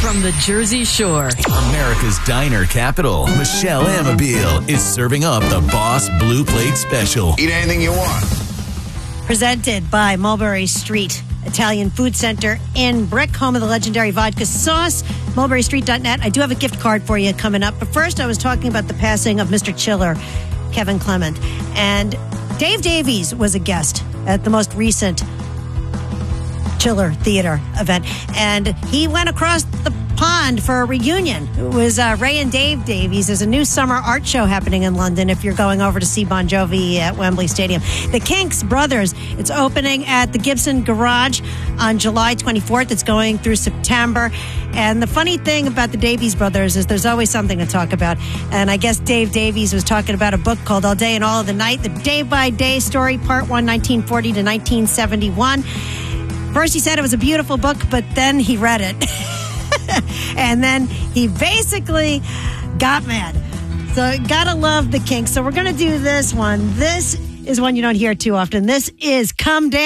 From the Jersey Shore, America's diner capital, Michelle Amabile is serving up the Boss Blue Plate Special. Eat anything you want. Presented by Mulberry Street Italian Food Center in Brick, home of the legendary vodka sauce. MulberryStreet.net. I do have a gift card for you coming up. But first, I was talking about the passing of Mr. Chiller, Kevin Clement. And Dave Davies was a guest at the most recent Chiller Theater event. And he went across the pond for a reunion. It was Ray and Dave Davies. There's a new summer art show happening in London if you're going over to see Bon Jovi at Wembley Stadium. The Kinks Brothers, it's opening at the Gibson Garage on July 24th. It's going through September. And the funny thing about the Davies Brothers is there's always something to talk about. And I guess Dave Davies was talking about a book called All Day and All of the Night, the day-by-day story, part 1, 1940 to 1971. First he said it was a beautiful book, but then he read it. And then he basically got mad. So gotta love the Kinks. So we're going to do this one. This is one you don't hear too often. This is Come Down.